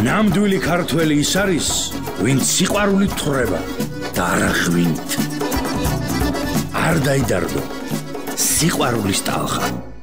ნამდვილი ქართველი ის არის, ვინც სიყვარულით თხრება და არა ღვინით. არ დაიდარგო სიყვარულის ტალღა.